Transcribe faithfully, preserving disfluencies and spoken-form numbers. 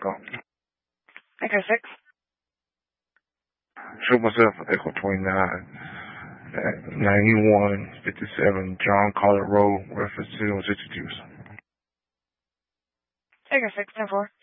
Go. Echo six. Show myself Echo twenty-nine. ninety-one fifty-seven John Collard Road, reference zero sixty-two. Echo six, ten four.